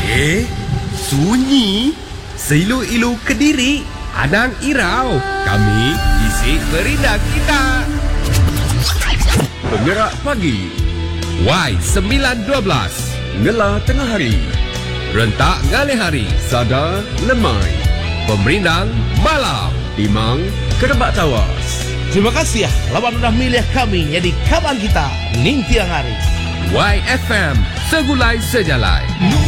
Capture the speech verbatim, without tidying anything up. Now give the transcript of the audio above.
Eh, sunyi. Seilu-ilu Kediri, Anang Irau. Kami isi perindah kita. Penggerak pagi, Y sembilan dua belas. Ngela tengah hari, Rentak ngalih hari. Sada lemai, Pemerindang malam. Timang kerebak tawas. Terima kasih ya lawan udah milih kami jadi kawan kita Ning Tiang Hari. Y F M, segulai sejalai.